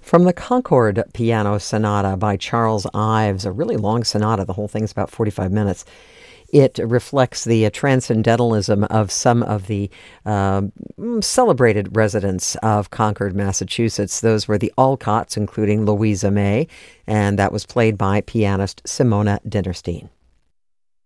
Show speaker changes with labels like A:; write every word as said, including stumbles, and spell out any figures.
A: From the Concord Piano Sonata by Charles Ives, a really long sonata. The whole thing's about forty-five minutes. It reflects the uh, transcendentalism of some of the uh, celebrated residents of Concord, Massachusetts. Those were the Alcotts, including Louisa May, and that was played by pianist Simona Dinnerstein.